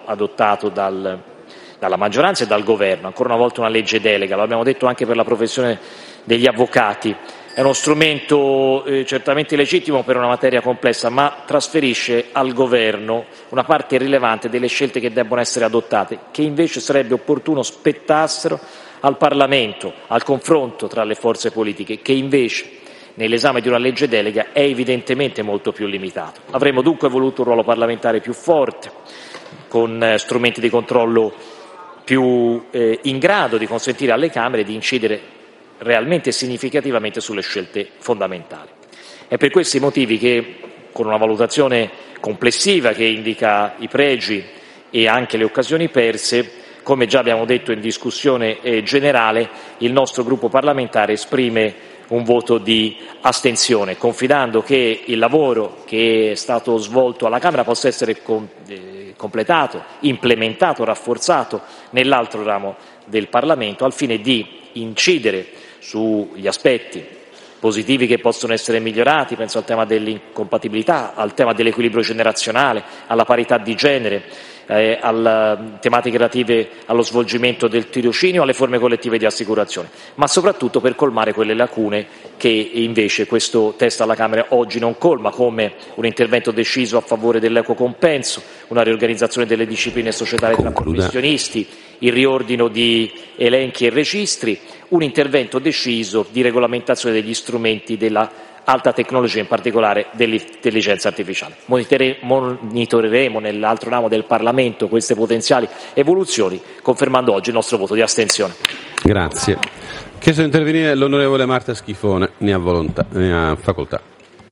adottato dalla maggioranza e dal Governo, ancora una volta una legge delega, lo abbiamo detto anche per la professione degli avvocati. È uno strumento certamente legittimo per una materia complessa, ma trasferisce al Governo una parte rilevante delle scelte che debbono essere adottate, che invece sarebbe opportuno spettassero al Parlamento, al confronto tra le forze politiche, che invece nell'esame di una legge delega è evidentemente molto più limitato. Avremmo dunque voluto un ruolo parlamentare più forte, con strumenti di controllo più in grado di consentire alle Camere di incidere realmente e significativamente sulle scelte fondamentali. È per questi motivi che, con una valutazione complessiva che indica i pregi e anche le occasioni perse, come già abbiamo detto in discussione generale, il nostro gruppo parlamentare esprime un voto di astensione, confidando che il lavoro che è stato svolto alla Camera possa essere completato, implementato, rafforzato nell'altro ramo del Parlamento, al fine di incidere sugli aspetti positivi che possono essere migliorati, penso al tema dell'incompatibilità, al tema dell'equilibrio generazionale, alla parità di genere, alle tematiche relative allo svolgimento del tirocinio, alle forme collettive di assicurazione, ma soprattutto per colmare quelle lacune che invece questo testo alla Camera oggi non colma, come un intervento deciso a favore dell'equo compenso, una riorganizzazione delle discipline societarie tra professionisti, il riordino di elenchi e registri, un intervento deciso di regolamentazione degli strumenti della alta tecnologia, in particolare dell'intelligenza artificiale. Monitoreremo nell'altro ramo del Parlamento queste potenziali evoluzioni, confermando oggi il nostro voto di astensione. Grazie. Chiesto di intervenire l'onorevole Marta Schifone, ne ha facoltà.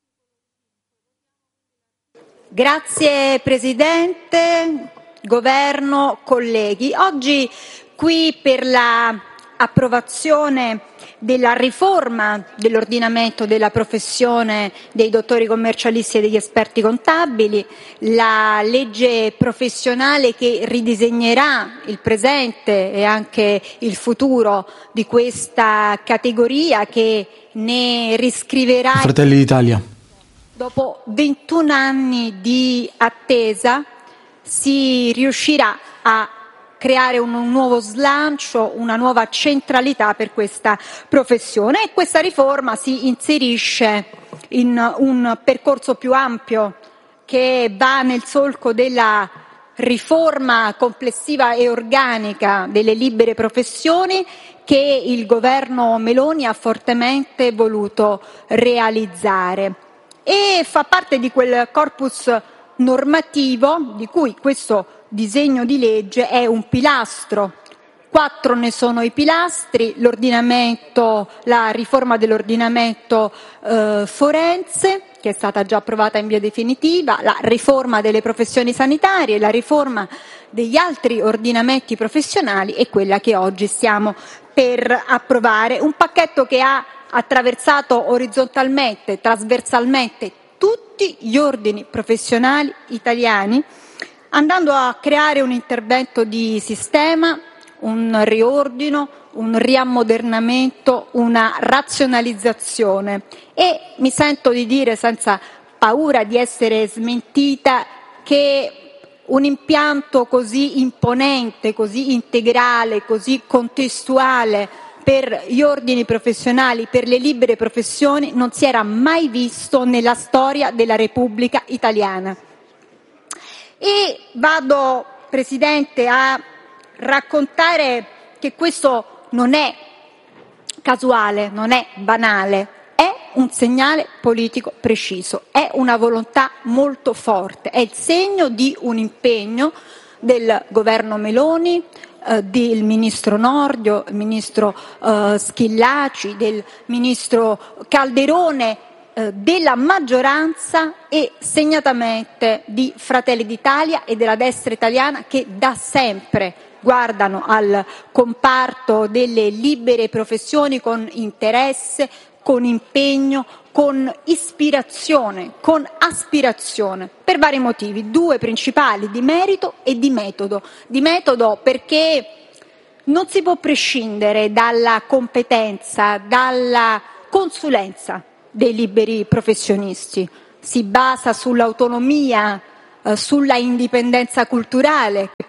Grazie Presidente, Governo, colleghi. Oggi qui per la approvazione della riforma dell'ordinamento della professione dei dottori commercialisti e degli esperti contabili, la legge professionale che ridisegnerà il presente e anche il futuro di questa categoria, che ne riscriverà. Fratelli d'Italia. Dopo 21 anni di attesa si riuscirà a creare un nuovo slancio, una nuova centralità per questa professione, e questa riforma si inserisce in un percorso più ampio che va nel solco della riforma complessiva e organica delle libere professioni che il governo Meloni ha fortemente voluto realizzare, e fa parte di quel corpus normativo di cui questo disegno di legge è un pilastro. 4 ne sono i pilastri: l'ordinamento, la riforma dell'ordinamento forense, che è stata già approvata in via definitiva, la riforma delle professioni sanitarie, la riforma degli altri ordinamenti professionali e quella che oggi stiamo per approvare. Un pacchetto che ha attraversato orizzontalmente, trasversalmente tutti gli ordini professionali italiani, andando a creare un intervento di sistema, un riordino, un riammodernamento, una razionalizzazione. E mi sento di dire, senza paura di essere smentita, che un impianto così imponente, così integrale, così contestuale per gli ordini professionali, per le libere professioni, non si era mai visto nella storia della Repubblica Italiana. E vado, Presidente, a raccontare che questo non è casuale, non è banale, è un segnale politico preciso, è una volontà molto forte, è il segno di un impegno del governo Meloni, del ministro Nordio, del ministro Schillaci, del ministro Calderone, della maggioranza e segnatamente di Fratelli d'Italia e della destra italiana, che da sempre guardano al comparto delle libere professioni con interesse, con impegno, con ispirazione, con aspirazione, per vari motivi, 2 principali: di merito e di metodo. Di metodo perché non si può prescindere dalla competenza, dalla consulenza dei liberi professionisti. Si basa sull'autonomia, sulla indipendenza culturale, che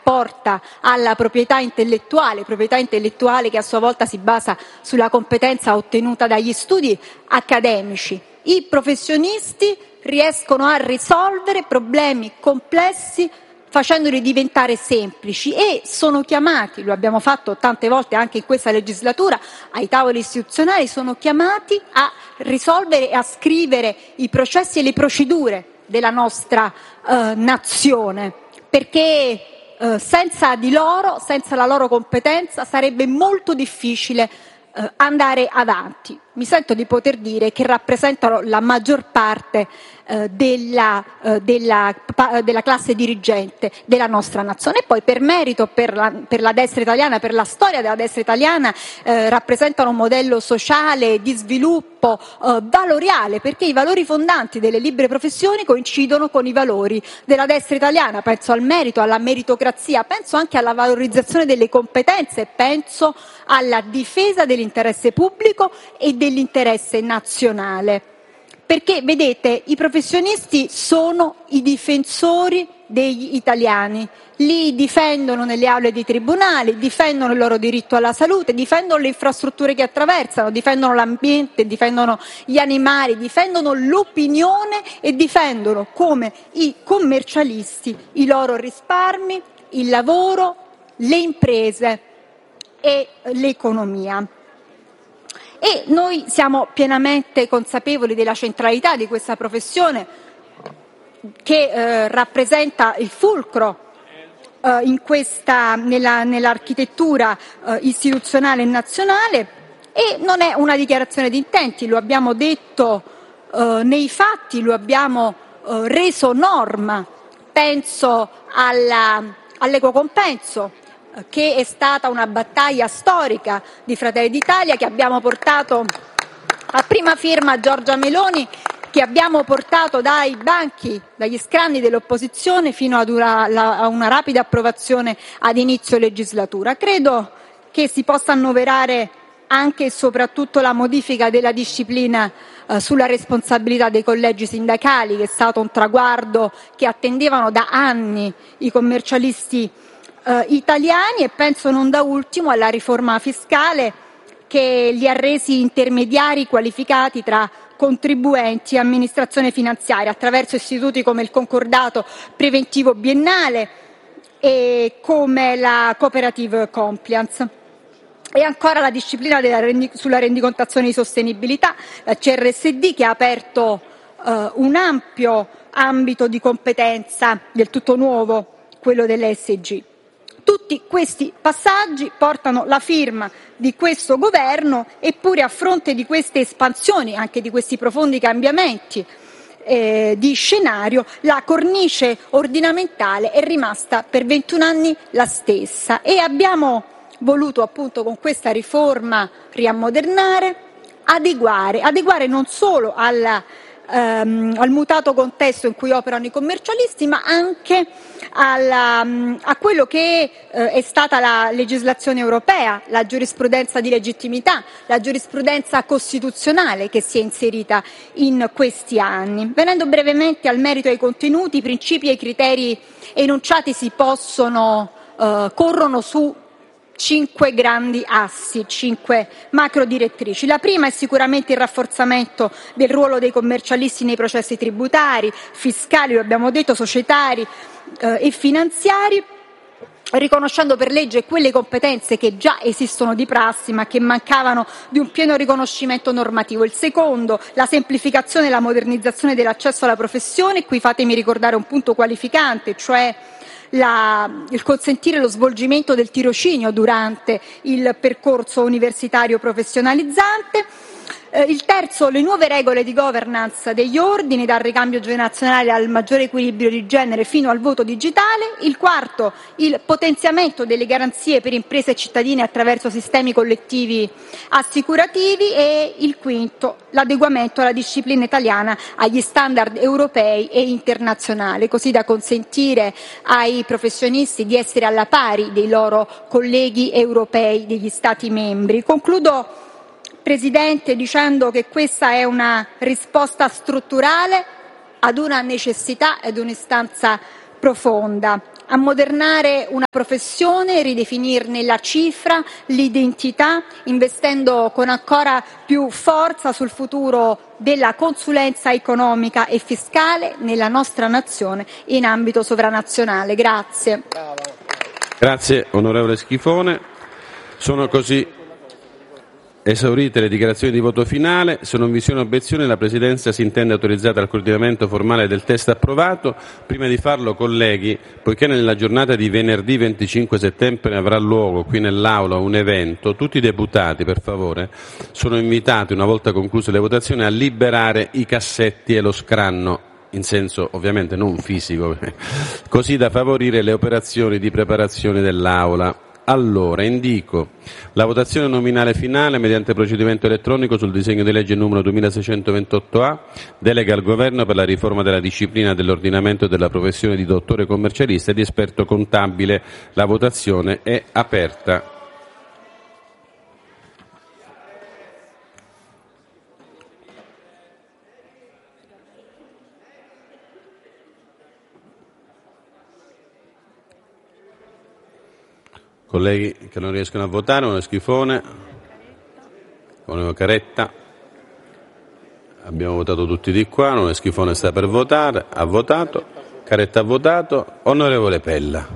porta alla proprietà intellettuale che a sua volta si basa sulla competenza ottenuta dagli studi accademici. I professionisti riescono a risolvere problemi complessi facendoli diventare semplici e sono chiamati, lo abbiamo fatto tante volte anche in questa legislatura, ai tavoli istituzionali, sono chiamati a risolvere e a scrivere i processi e le procedure della nostra nazione, perché senza di loro, senza la loro competenza, sarebbe molto difficile andare avanti. Mi sento di poter dire che rappresentano la maggior parte della classe dirigente della nostra nazione. E poi per merito, per la destra italiana, per la storia della destra italiana, rappresentano un modello sociale di sviluppo valoriale, perché i valori fondanti delle libere professioni coincidono con i valori della destra italiana. Penso al merito, alla meritocrazia, penso anche alla valorizzazione delle competenze, penso alla difesa dell'interesse pubblico e dell'interesse nazionale. Perché, vedete, i professionisti sono i difensori degli italiani, li difendono nelle aule dei tribunali, difendono il loro diritto alla salute, difendono le infrastrutture che attraversano, difendono l'ambiente, difendono gli animali, difendono l'opinione e difendono, come i commercialisti, i loro risparmi, il lavoro, le imprese e l'economia. E noi siamo pienamente consapevoli della centralità di questa professione che rappresenta il fulcro nell'architettura istituzionale e nazionale, e non è una dichiarazione di intenti, lo abbiamo detto nei fatti, lo abbiamo reso norma. Penso all'equo compenso, che è stata una battaglia storica di Fratelli d'Italia, che abbiamo portato a prima firma Giorgia Meloni, che abbiamo portato dagli scranni dell'opposizione fino ad una rapida approvazione ad inizio legislatura. Credo che si possa annoverare anche e soprattutto la modifica della disciplina sulla responsabilità dei collegi sindacali, che è stato un traguardo che attendevano da anni i commercialisti italiani, e penso non da ultimo alla riforma fiscale, che li ha resi intermediari qualificati tra contribuenti e amministrazione finanziaria attraverso istituti come il concordato preventivo biennale e come la cooperative compliance. E ancora la disciplina sulla rendicontazione di sostenibilità, la CRSD, che ha aperto un ampio ambito di competenza del tutto nuovo, quello dell'ESG. Tutti questi passaggi portano la firma di questo governo, eppure a fronte di queste espansioni, anche di questi profondi cambiamenti di scenario, la cornice ordinamentale è rimasta per 21 anni la stessa, e abbiamo voluto appunto con questa riforma riammodernare, adeguare non solo al mutato contesto in cui operano i commercialisti, ma anche a quello che è stata la legislazione europea, la giurisprudenza di legittimità, la giurisprudenza costituzionale che si è inserita in questi anni. Venendo brevemente al merito dei contenuti, i principi e i criteri enunciati corrono su 5 grandi assi, 5 macro direttrici. La prima è sicuramente il rafforzamento del ruolo dei commercialisti nei processi tributari, fiscali, lo abbiamo detto, societari e finanziari, riconoscendo per legge quelle competenze che già esistono di prassi ma che mancavano di un pieno riconoscimento normativo. Il secondo, la semplificazione e la modernizzazione dell'accesso alla professione. Qui fatemi ricordare un punto qualificante, cioè il consentire lo svolgimento del tirocinio durante il percorso universitario professionalizzante. Il terzo, le nuove regole di governance degli ordini, dal ricambio generazionale al maggiore equilibrio di genere fino al voto digitale. Il quarto, il potenziamento delle garanzie per imprese e cittadini attraverso sistemi collettivi assicurativi. E il quinto, l'adeguamento alla disciplina italiana agli standard europei e internazionali, così da consentire ai professionisti di essere alla pari dei loro colleghi europei degli Stati membri. Concludo, Presidente, dicendo che questa è una risposta strutturale ad una necessità ed un'istanza profonda. ammodernare una professione, ridefinirne la cifra, l'identità, investendo con ancora più forza sul futuro della consulenza economica e fiscale nella nostra nazione in ambito sovranazionale. Grazie. Grazie onorevole Schifone. Sono così esaurite le dichiarazioni di voto finale. Se non vi siano obiezioni, la Presidenza si intende autorizzata al coordinamento formale del testo approvato. Prima di farlo, colleghi, poiché nella giornata di venerdì 25 settembre avrà luogo qui nell'Aula un evento, tutti i deputati, per favore, sono invitati, una volta concluse le votazioni, a liberare i cassetti e lo scranno, in senso ovviamente non fisico, così da favorire le operazioni di preparazione dell'Aula. Allora, indico la votazione nominale finale mediante procedimento elettronico sul disegno di legge numero 2628A, delega al Governo per la riforma della disciplina dell'ordinamento e della professione di dottore commercialista e di esperto contabile. La votazione è aperta. Colleghi che non riescono a votare, onorevole Schifone, onorevole Caretta, abbiamo votato tutti di qua, onorevole Schifone sta per votare, ha votato, Caretta ha votato, onorevole Pella.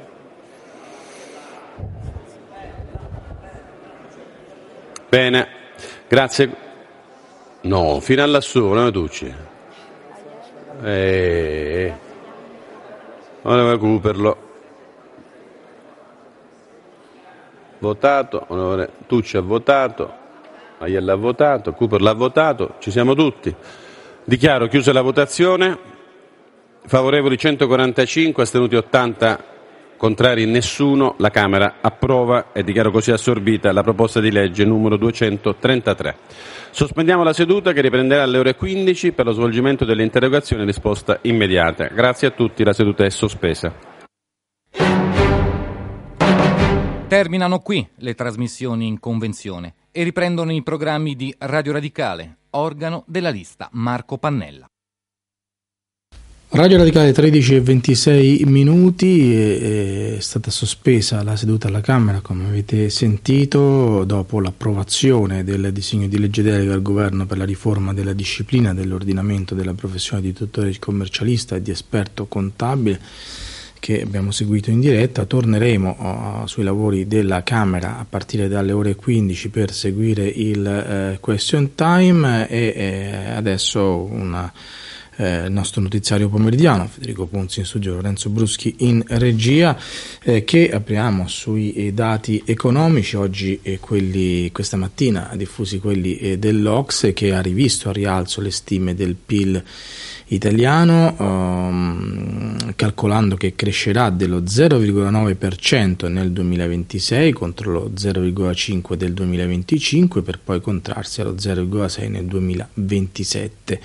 Bene, grazie. No, fino a lassù, onorevole Tucci. Onorevole Cooperlo. Votato, onorevole Tucci ha votato, Aiello ha votato, Cooper l'ha votato, ci siamo tutti. Dichiaro chiusa la votazione. Favorevoli 145, astenuti 80, contrari nessuno. La Camera approva e dichiaro così assorbita la proposta di legge numero 233. Sospendiamo la seduta che riprenderà alle ore 15 per lo svolgimento delle interrogazioni e risposta immediata. Grazie a tutti, la seduta è sospesa. Terminano qui le trasmissioni in convenzione e riprendono i programmi di Radio Radicale, organo della lista Marco Pannella. Radio Radicale 13:26, è stata sospesa la seduta alla Camera, come avete sentito, dopo l'approvazione del disegno di legge delega al Governo per la riforma della disciplina dell'ordinamento della professione di dottore commercialista e di esperto contabile, che abbiamo seguito in diretta. Torneremo sui lavori della Camera a partire dalle ore 15 per seguire il question time e adesso il nostro notiziario pomeridiano, Federico Ponzi in studio, Lorenzo Bruschi in regia, che apriamo sui dati economici. Oggi questa mattina ha diffusi quelli dell'Ocse, che ha rivisto a rialzo le stime del PIL italiano, calcolando che crescerà dello 0,9% nel 2026 contro lo 0,5% del 2025, per poi contrarsi allo 0,6% nel 2027.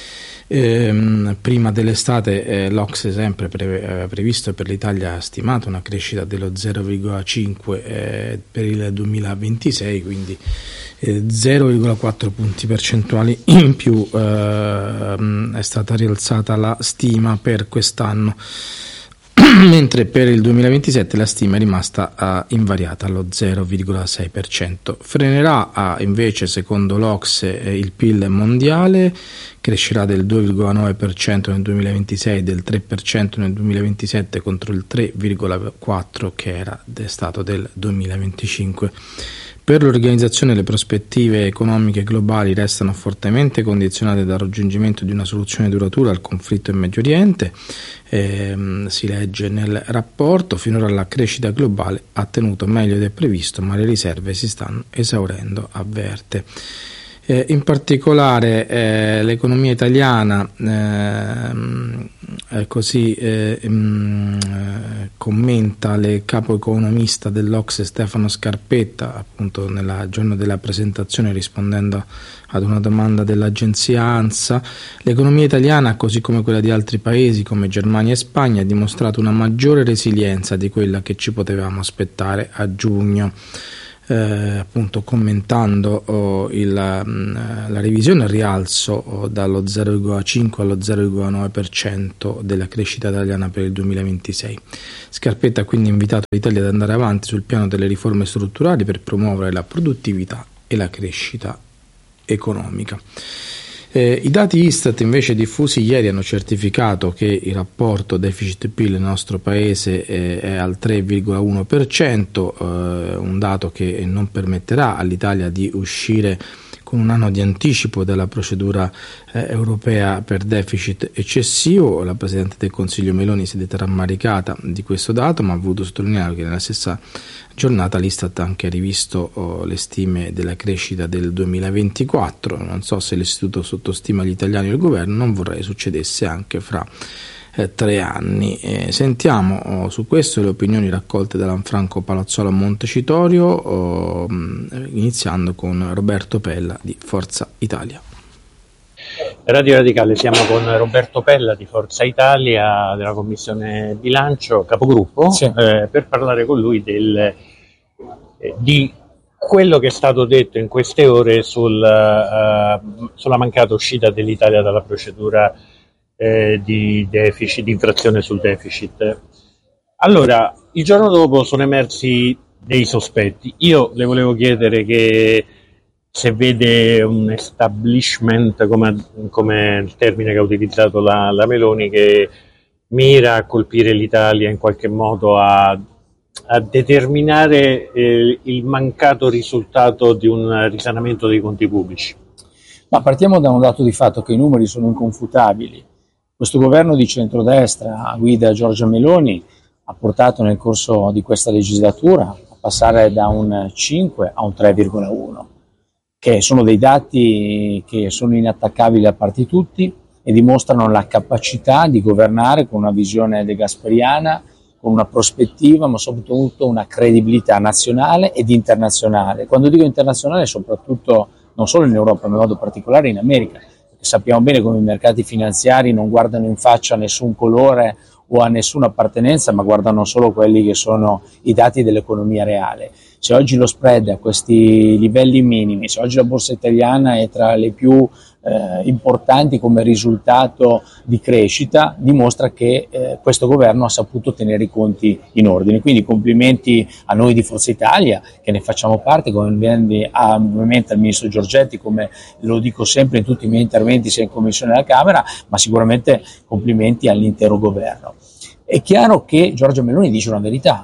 Prima dell'estate l'Ocse sempre aveva previsto per l'Italia, ha stimato una crescita dello 0,5% per il 2026, quindi 0,4 punti percentuali in più è stata rialzata la stima per quest'anno, mentre per il 2027 la stima è rimasta invariata allo 0,6%. Frenerà invece, secondo l'Ocse, il PIL mondiale, crescerà del 2,9% nel 2026 e del 3% nel 2027 contro il 3,4% che era stato del 2025. Per l'organizzazione le prospettive economiche globali restano fortemente condizionate dal raggiungimento di una soluzione duratura al conflitto in Medio Oriente. Si legge nel rapporto: finora la crescita globale ha tenuto meglio del previsto, ma le riserve si stanno esaurendo, avverte. In particolare l'economia italiana, commenta il capo economista dell'Ocse Stefano Scarpetta, appunto nel giorno della presentazione, rispondendo ad una domanda dell'agenzia ANSA. L'economia italiana, così come quella di altri paesi come Germania e Spagna, ha dimostrato una maggiore resilienza di quella che ci potevamo aspettare a giugno. appunto commentando la revisione al rialzo dallo 0,5 allo 0,9% della crescita italiana per il 2026. Scarpetta ha quindi invitato l'Italia ad andare avanti sul piano delle riforme strutturali per promuovere la produttività e la crescita economica. I dati Istat invece diffusi ieri hanno certificato che il rapporto deficit-PIL nel nostro paese è al 3,1%, un dato che non permetterà all'Italia di uscire con un anno di anticipo dalla procedura europea per deficit eccessivo. La Presidente del Consiglio Meloni si è detta rammaricata di questo dato, ma ha voluto sottolineare che nella stessa giornata l'Istat ha anche rivisto le stime della crescita del 2024. Non so se l'Istituto sottostima gli italiani o il governo, non vorrei succedesse anche fra 3 anni. Sentiamo su questo le opinioni raccolte da Lanfranco Palazzolo a Montecitorio, iniziando con Roberto Pella di Forza Italia. Radio Radicale, siamo con Roberto Pella di Forza Italia, della Commissione Bilancio, capogruppo, sì. Per parlare con lui di quello che è stato detto in queste ore sulla mancata uscita dell'Italia dalla procedura di deficit, di infrazione sul deficit. Allora, il giorno dopo sono emersi dei sospetti. Io le volevo chiedere che se vede un establishment, come il termine che ha utilizzato la Meloni, che mira a colpire l'Italia in qualche modo, a determinare il mancato risultato di un risanamento dei conti pubblici. Ma partiamo da un dato di fatto, che i numeri sono inconfutabili. Questo governo di centrodestra a guida Giorgia Meloni ha portato nel corso di questa legislatura a passare da un 5 a un 3,1, che sono dei dati che sono inattaccabili a parte tutti e dimostrano la capacità di governare con una visione degasperiana, con una prospettiva, ma soprattutto una credibilità nazionale ed internazionale. Quando dico internazionale, soprattutto non solo in Europa, ma in modo particolare in America. Sappiamo bene come i mercati finanziari non guardano in faccia a nessun colore o a nessuna appartenenza, ma guardano solo quelli che sono i dati dell'economia reale. Se oggi lo spread è a questi livelli minimi, se oggi la borsa italiana è tra le più importanti come risultato di crescita, dimostra che questo governo ha saputo tenere i conti in ordine. Quindi complimenti a noi di Forza Italia, che ne facciamo parte, complimenti ovviamente al Ministro Giorgetti, come lo dico sempre in tutti i miei interventi sia in Commissione alla Camera, ma sicuramente complimenti all'intero governo. È chiaro che Giorgia Meloni dice una verità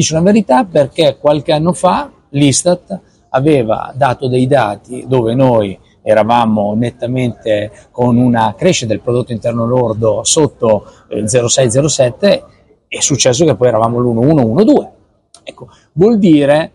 perché qualche anno fa l'Istat aveva dato dei dati dove noi eravamo nettamente con una crescita del prodotto interno lordo sotto 0,6-0,7, è successo che poi eravamo l'1,1-1,2. Ecco, vuol dire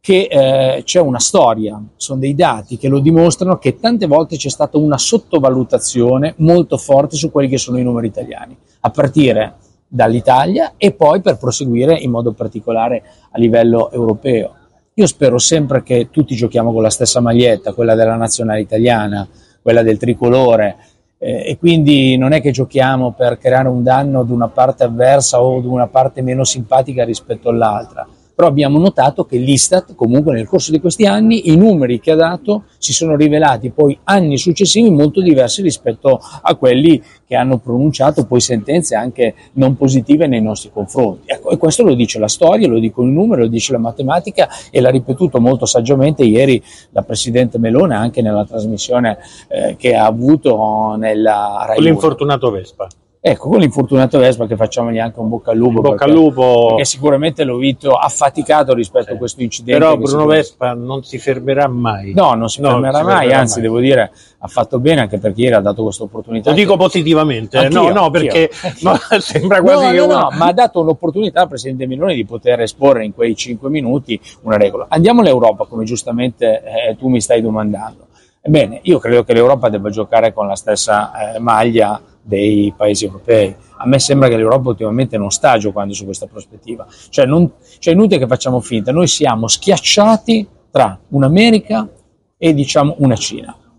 che c'è una storia, sono dei dati che lo dimostrano, che tante volte c'è stata una sottovalutazione molto forte su quelli che sono i numeri italiani, a partire dall'Italia e poi per proseguire in modo particolare a livello europeo. Io spero sempre che tutti giochiamo con la stessa maglietta, quella della nazionale italiana, quella del tricolore, e quindi non è che giochiamo per creare un danno ad una parte avversa o ad una parte meno simpatica rispetto all'altra. Però abbiamo notato che l'Istat comunque nel corso di questi anni i numeri che ha dato si sono rivelati poi anni successivi molto diversi rispetto a quelli che hanno pronunciato poi sentenze anche non positive nei nostri confronti. Ecco, e questo lo dice la storia, lo dicono i numeri, lo dice la matematica e l'ha ripetuto molto saggiamente ieri la Presidente Meloni anche nella trasmissione che ha avuto nella Rai. Con l'infortunato Vespa. Ecco, con l'infortunato Vespa, che facciamogli anche un bocca al lupo, perché sicuramente l'ho visto affaticato rispetto a questo incidente. Però Bruno Vespa non si fermerà mai. No, non si fermerà mai, anzi devo dire ha fatto bene, anche perché ieri ha dato questa opportunità. Lo dico positivamente, perché sembra quasi ma ha dato un'opportunità al Presidente Meloni di poter esporre in quei 5 minuti una regola. Andiamo all'Europa, come giustamente tu mi stai domandando. Ebbene, io credo che l'Europa debba giocare con la stessa maglia dei paesi europei. A me sembra che l'Europa ultimamente non sta giocando su questa prospettiva, cioè inutile che facciamo finta, noi siamo schiacciati tra un'America e diciamo una Cina.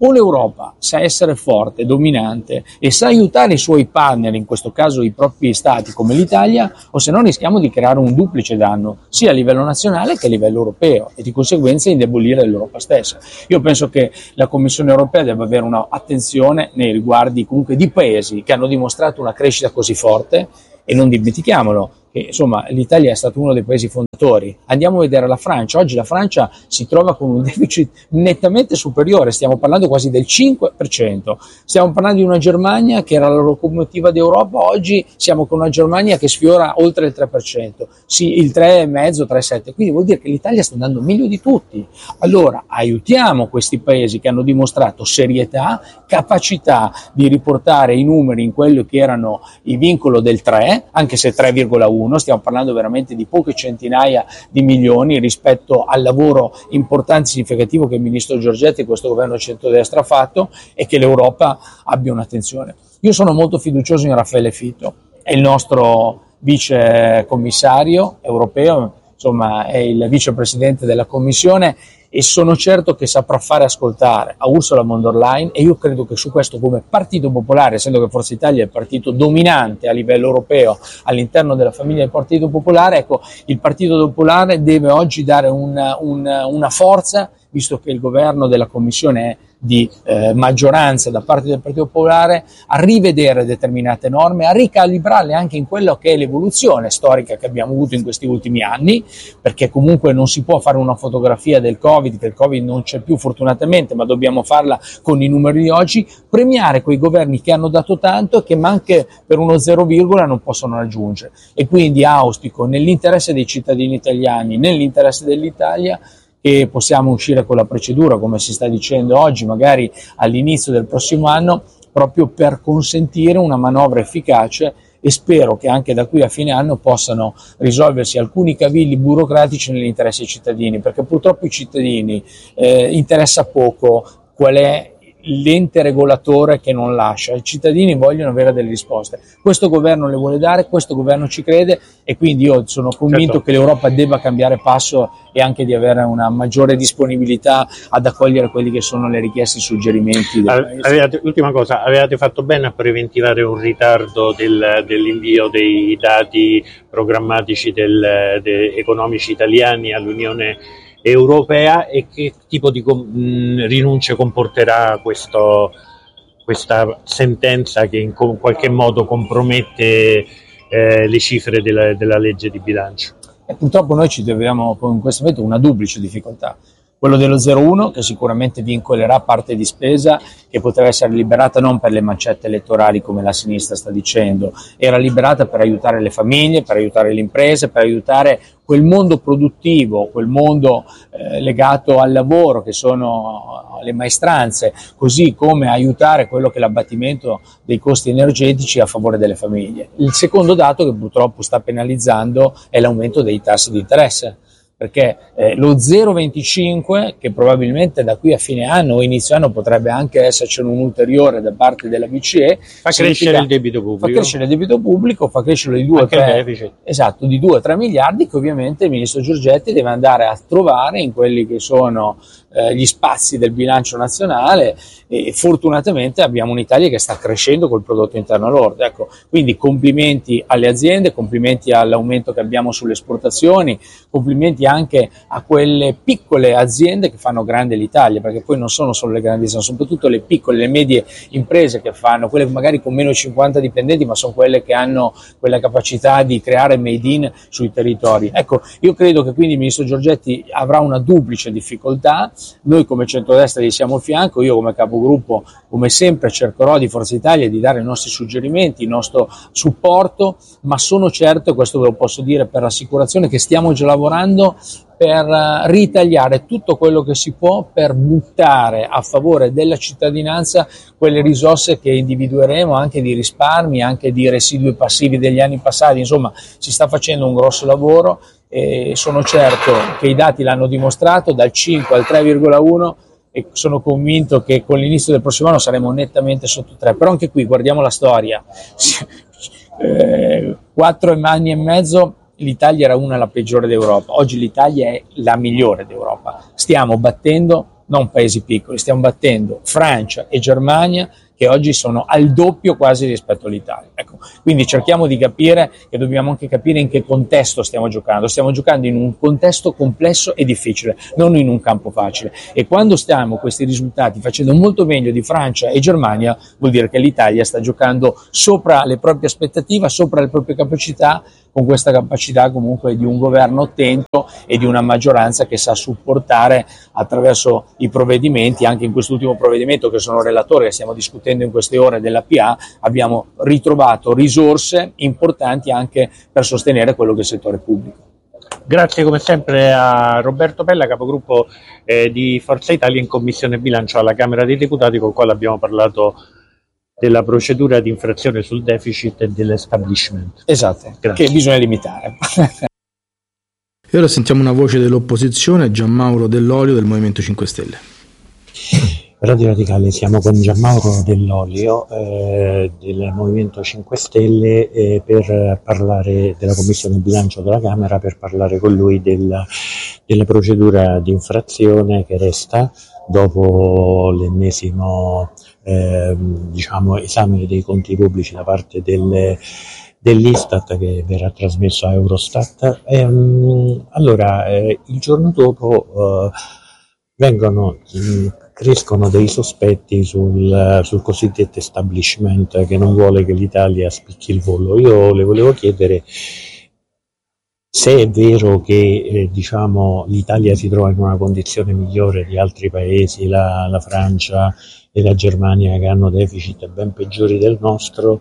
o l'Europa sa essere forte, dominante e sa aiutare i suoi partner, in questo caso i propri stati come l'Italia, o se no rischiamo di creare un duplice danno sia a livello nazionale che a livello europeo e di conseguenza indebolire l'Europa stessa. Io penso che la Commissione europea debba avere un'attenzione nei riguardi comunque di paesi che hanno dimostrato una crescita così forte, e non dimentichiamolo che insomma l'Italia è stato uno dei paesi fondatori. Andiamo a vedere la Francia. Oggi la Francia si trova con un deficit nettamente superiore, stiamo parlando quasi del 5%, stiamo parlando di una Germania che era la locomotiva d'Europa, oggi siamo con una Germania che sfiora oltre il 3%, sì, il 3,5, 3,7, quindi vuol dire che l'Italia sta andando meglio di tutti. Allora aiutiamo questi paesi che hanno dimostrato serietà, capacità di riportare i numeri in quello che erano i vincolo del 3, anche se 3,1, stiamo parlando veramente di poche centinaia di milioni rispetto al lavoro importante e significativo che il ministro Giorgetti e questo governo centrodestra ha fatto, e che l'Europa abbia un'attenzione. Io sono molto fiducioso in Raffaele Fitto, è il nostro vice commissario europeo, insomma è il vicepresidente della Commissione, e sono certo che saprà fare ascoltare a Ursula von der Leyen, e io credo che su questo, come Partito Popolare, essendo che Forza Italia è il partito dominante a livello europeo all'interno della famiglia del Partito Popolare, ecco, il Partito Popolare deve oggi dare una forza, visto che il governo della Commissione è di maggioranza da parte del Partito Popolare, a rivedere determinate norme, a ricalibrarle anche in quello che è l'evoluzione storica che abbiamo avuto in questi ultimi anni, perché comunque non si può fare una fotografia del Covid, che il Covid non c'è più fortunatamente, ma dobbiamo farla con i numeri di oggi, premiare quei governi che hanno dato tanto e che anche per uno 0, non possono raggiungere. E quindi auspico, nell'interesse dei cittadini italiani, nell'interesse dell'Italia, che possiamo uscire con la procedura, come si sta dicendo oggi, magari all'inizio del prossimo anno, proprio per consentire una manovra efficace, e spero che anche da qui a fine anno possano risolversi alcuni cavilli burocratici nell'interesse dei cittadini, perché purtroppo i cittadini interessa poco qual è l'ente regolatore che non lascia. I cittadini vogliono avere delle risposte. Questo governo le vuole dare, questo governo ci crede, e quindi io sono convinto che l'Europa debba cambiare passo e anche di avere una maggiore disponibilità ad accogliere quelli che sono le richieste e i suggerimenti del paese. Ultima cosa, avevate fatto bene a preventivare un ritardo dell'invio dei dati programmatici economici italiani all'Unione europea, e che tipo di rinunce comporterà questa sentenza che in qualche modo compromette le cifre della legge di bilancio? E purtroppo noi ci troviamo in questo momento una duplice difficoltà. Quello dello 0,1 che sicuramente vincolerà parte di spesa che poteva essere liberata non per le mancette elettorali come la sinistra sta dicendo, era liberata per aiutare le famiglie, per aiutare le imprese, per aiutare quel mondo produttivo, quel mondo legato al lavoro che sono le maestranze, così come aiutare quello che è l'abbattimento dei costi energetici a favore delle famiglie. Il secondo dato che purtroppo sta penalizzando è l'aumento dei tassi di interesse, perché lo 0,25 che probabilmente da qui a fine anno o inizio anno potrebbe anche esserci un ulteriore da parte della BCE, fa crescere il debito pubblico, fa crescere di 2-3 miliardi che ovviamente il ministro Giorgetti deve andare a trovare in quelli che sono gli spazi del bilancio nazionale, e fortunatamente abbiamo un'Italia che sta crescendo col prodotto interno lordo. Ecco, quindi complimenti alle aziende, complimenti all'aumento che abbiamo sulle esportazioni, complimenti anche a quelle piccole aziende che fanno grande l'Italia, perché poi non sono solo le grandi, sono soprattutto le piccole, le medie imprese che fanno, quelle magari con meno di 50 dipendenti, ma sono quelle che hanno quella capacità di creare made in sui territori. Ecco, io credo che quindi il ministro Giorgetti avrà una duplice difficoltà. Noi come centrodestra gli siamo al fianco, io come capogruppo come sempre cercherò di Forza Italia di dare i nostri suggerimenti, il nostro supporto, ma sono certo, e questo ve lo posso dire per rassicurazione, che stiamo già lavorando per ritagliare tutto quello che si può per buttare a favore della cittadinanza quelle risorse che individueremo anche di risparmi, anche di residui passivi degli anni passati. Insomma, si sta facendo un grosso lavoro e sono certo che i dati l'hanno dimostrato, dal 5 al 3,1, e sono convinto che con l'inizio del prossimo anno saremo nettamente sotto 3. Però anche qui guardiamo la storia, 4 anni e mezzo l'Italia era la peggiore d'Europa, oggi l'Italia è la migliore d'Europa, stiamo battendo non paesi piccoli, stiamo battendo Francia e Germania, che oggi sono al doppio quasi rispetto all'Italia. Ecco, quindi cerchiamo di capire, e dobbiamo anche capire in che contesto stiamo giocando in un contesto complesso e difficile, non in un campo facile, e quando stiamo questi risultati facendo molto meglio di Francia e Germania, vuol dire che l'Italia sta giocando sopra le proprie aspettative, sopra le proprie capacità, con questa capacità comunque di un governo attento e di una maggioranza che sa supportare attraverso i provvedimenti. Anche in quest'ultimo provvedimento, che sono relatore, che stiamo discutendo in queste ore della PA, abbiamo ritrovato risorse importanti anche per sostenere quello che è il settore pubblico. Grazie come sempre a Roberto Pella, capogruppo di Forza Italia in Commissione Bilancio alla Camera dei Deputati, con il quale abbiamo parlato della procedura di infrazione sul deficit e dell'establishment. Esatto, Grazie. che bisogna limitare. E ora sentiamo una voce dell'opposizione, Gianmauro Dell'Olio del Movimento 5 Stelle. Radio Radicale, siamo con Gianmauro Dell'Olio del Movimento 5 Stelle per parlare della Commissione Bilancio della Camera, per parlare con lui della procedura di infrazione che resta dopo l'ennesimo esame dei conti pubblici da parte dell'Istat, che verrà trasmesso a Eurostat. Allora, il giorno dopo crescono dei sospetti sul cosiddetto establishment che non vuole che l'Italia spicchi il volo. Io le volevo chiedere se è vero che l'Italia si trova in una condizione migliore di altri paesi, la Francia e la Germania, che hanno deficit ben peggiori del nostro.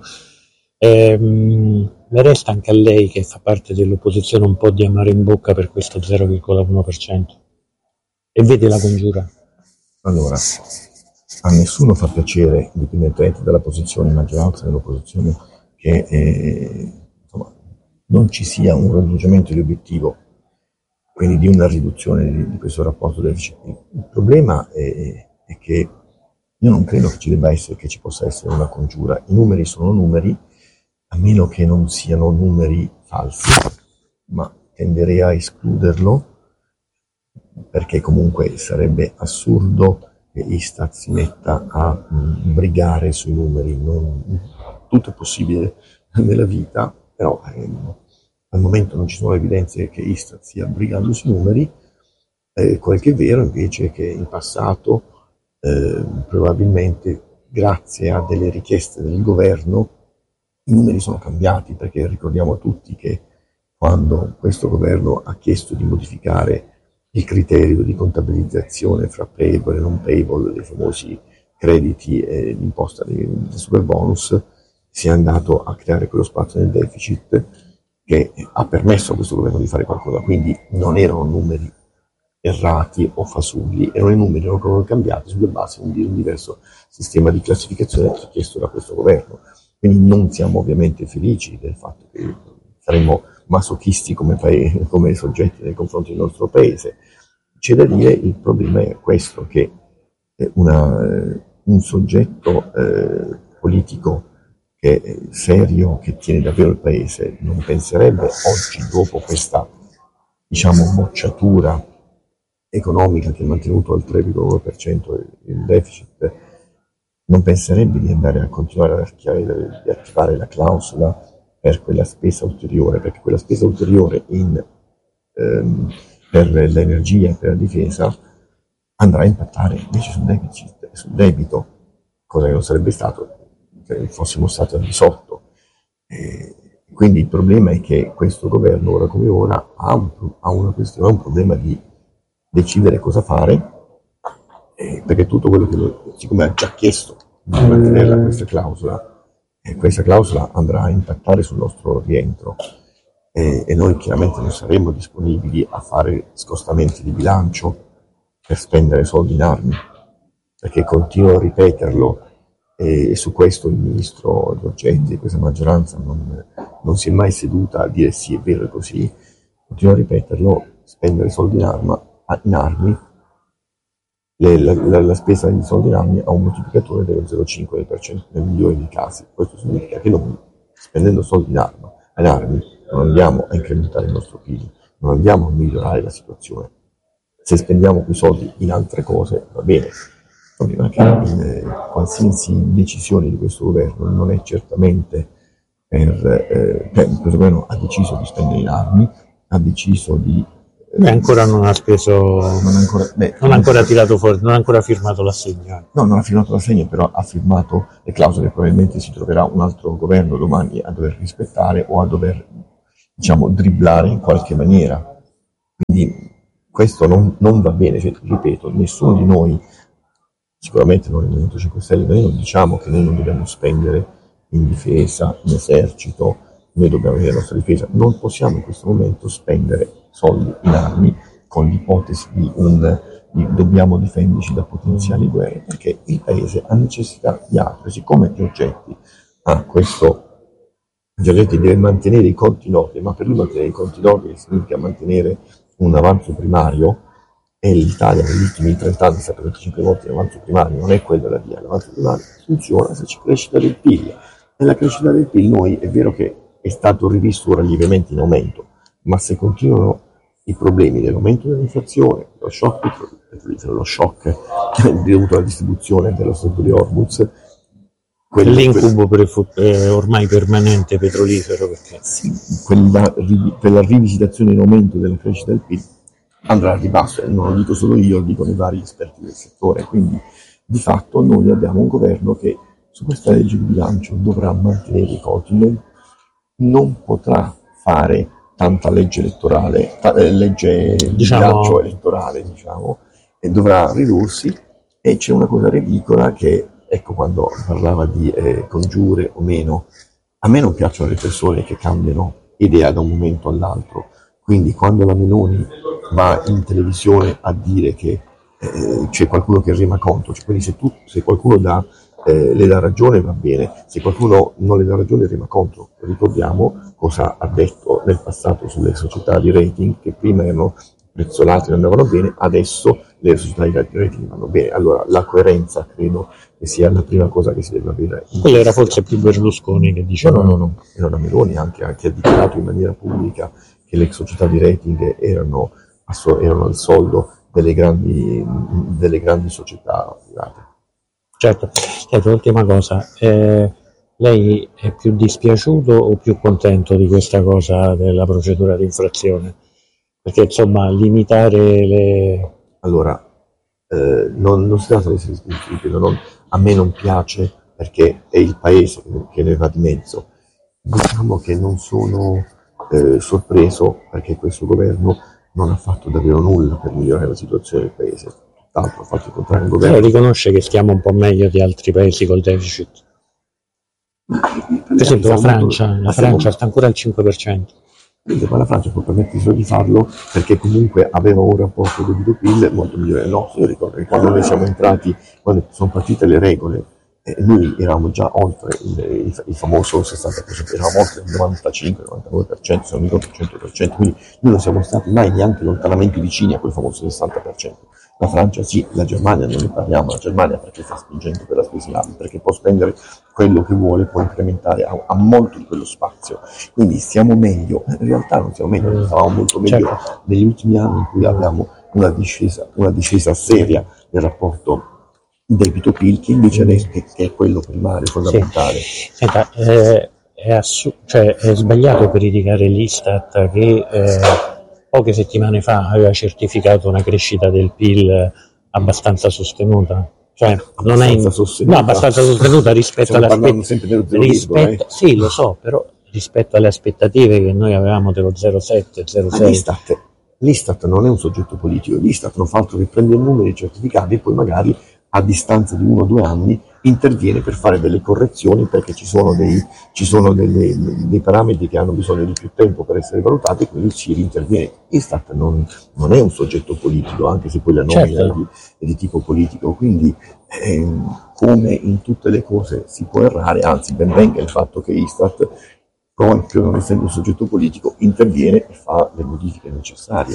Le resta anche a lei, che fa parte dell'opposizione, un po' di amaro in bocca per questo 0,1%? E vede la congiura? Allora, a nessuno fa piacere, indipendentemente dalla posizione in maggioranza e dell'opposizione, che non ci sia un raggiungimento di obiettivo, quindi di una riduzione di questo rapporto deficit. Il problema è che io non credo che ci possa essere una congiura. I numeri sono numeri, a meno che non siano numeri falsi, ma tenderei a escluderlo, perché comunque sarebbe assurdo che Istat si metta a brigare sui numeri. Tutto è possibile nella vita, però al momento non ci sono evidenze che Istat stia brigando sui numeri. Quel che è vero invece è che in passato, probabilmente grazie a delle richieste del governo, i numeri sono cambiati, perché ricordiamo tutti che quando questo governo ha chiesto di modificare il criterio di contabilizzazione fra payable e non payable dei famosi crediti e l'imposta del super bonus, si è andato a creare quello spazio nel deficit che ha permesso a questo governo di fare qualcosa. Quindi non erano numeri errati o fasulli, erano i numeri, erano cambiati sulla base di un diverso sistema di classificazione chiesto da questo governo. Quindi non siamo ovviamente felici del fatto che saremmo masochisti come soggetti nei confronti del nostro paese. C'è da dire, il problema è questo, che un soggetto politico che è serio, che tiene davvero il paese, non penserebbe oggi, dopo questa bocciatura economica che ha mantenuto al 3,1% il deficit, non penserebbe di andare a continuare di attivare la clausola per quella spesa ulteriore, perché quella spesa ulteriore per l'energia e per la difesa andrà a impattare invece sul deficit e sul debito, cosa che non sarebbe stato se fossimo stati al di sotto. Quindi il problema è che questo governo, ora come ora, ha un problema di decidere cosa fare, perché tutto quello che siccome ha già chiesto di mantenere questa clausola andrà a impattare sul nostro rientro, e noi chiaramente non saremo disponibili a fare scostamenti di bilancio per spendere soldi in armi, perché continuo a ripeterlo, e su questo il ministro Giorgetti e questa maggioranza non si è mai seduta a dire sì, è vero, è così. Continuo a ripeterlo: spendere soldi in armi, la spesa di soldi in armi ha un moltiplicatore dello 0,5% nel migliore dei casi. Questo significa che noi, spendendo soldi in armi, non andiamo a incrementare il nostro PIL, non andiamo a migliorare la situazione, Se spendiamo quei soldi in altre cose va bene. Il problema è che qualsiasi decisione di questo governo non è certamente questo governo ha deciso di spendere in armi, ha deciso di ancora non ha speso, non ha ancora tirato fuori, non ha ancora firmato l'assegno. No, non ha firmato l'assegno, però ha firmato le clausole. Probabilmente si troverà un altro governo domani a dover rispettare o a dover, diciamo, dribblare in qualche maniera. Quindi questo non va bene, cioè, ripeto, nessuno di noi, sicuramente non il Movimento 5 Stelle, noi non diciamo che noi non dobbiamo spendere in difesa, in esercito, noi dobbiamo avere la nostra difesa, non possiamo in questo momento spendere soldi in armi con l'ipotesi di dobbiamo difenderci da potenziali guerre, perché il paese ha necessità di altro. Siccome Giorgetti deve mantenere i conti in ordine, ma per lui mantenere i conti in ordine significa mantenere un avanzo primario, e l'Italia negli ultimi 30 anni è stata 25 volte in avanzo primario, non è quella la via, l'avanzo primario funziona se c'è crescita del PIL, e la crescita del PIL noi è vero che è stato rivisto ora lievemente in aumento, ma se continuano i problemi dell'aumento dell'inflazione, lo shock petrolifero, lo shock dovuto alla distribuzione dello Stretto di Hormuz, l'incubo ormai permanente petrolifero, perché sì, quella rivisitazione in aumento della crescita del PIL andrà a ribasso, e non lo dico solo io, lo dicono i vari esperti del settore. Quindi di fatto noi abbiamo un governo che su questa legge di bilancio dovrà mantenere i conti, non potrà fare tanta legge elettorale, legge di bilancio elettorale, diciamo, e dovrà ridursi. E c'è una cosa ridicola che, ecco, quando parlava di congiure o meno, a me non piacciono le persone che cambiano idea da un momento all'altro. Quindi quando la Meloni va in televisione a dire che c'è qualcuno che rema contro, cioè, quindi se qualcuno le dà ragione va bene, se qualcuno non le dà ragione rema contro. Ricordiamo cosa ha detto nel passato sulle società di rating, che prima erano prezzolate e andavano bene, adesso le società di rating vanno bene. Allora la coerenza credo che sia la prima cosa che si deve avere. Quello era forse più Berlusconi che diceva. No, era la Meloni anche ha dichiarato in maniera pubblica che le società di rating erano al soldo delle grandi società private. Certo, ultima cosa, lei è più dispiaciuto o più contento di questa cosa della procedura di infrazione? Perché insomma limitare le... Allora, non si tratta di essere discutibile, a me non piace perché è il paese che ne va di mezzo. Diciamo che non sono sorpreso perché questo governo non ha fatto davvero nulla per migliorare la situazione del paese, tutt'altro ha fatto il contrario. Il governo riconosce che stiamo un po' meglio di altri paesi col deficit. Per esempio la Francia sta ancora al 5%. Ma la Francia può permettersi di farlo perché comunque aveva un rapporto debito-PIL molto migliore. No, io ricordo che quando noi siamo entrati, quando sono partite le regole, noi eravamo già oltre il famoso 60%, eravamo oltre il 95-99%, se non ricordo il 100%, quindi noi non siamo stati mai neanche lontanamente vicini a quel famoso 60%. La Francia sì, la Germania non ne parliamo, la Germania perché sta spingendo per la spesa, perché può spendere quello che vuole, può incrementare a molto di quello spazio, quindi stiamo meglio. In realtà non siamo meglio, stavamo molto meglio negli ultimi anni in cui abbiamo una discesa seria del rapporto debito-PIL, che invece adesso che è quello primario, fondamentale. Sì. Senta, è sbagliato criticare l'Istat che poche settimane fa aveva certificato una crescita del PIL abbastanza sostenuta. Cioè, non è abbastanza sostenuta rispetto alle aspettative. Sì, lo so, però rispetto alle aspettative che noi avevamo dello 0,7, 0,6. L'Istat non è un soggetto politico, l'Istat non fa altro che prendere numeri certificati e poi magari a distanza di 1 o 2 anni interviene per fare delle correzioni, perché ci sono dei parametri che hanno bisogno di più tempo per essere valutati, e quindi si interviene. L'Istat non è un soggetto politico, anche se poi la nomina è di tipo politico, quindi come in tutte le cose si può errare, anzi ben venga il fatto che Istat, proprio non essendo un soggetto politico, interviene e fa le modifiche necessarie.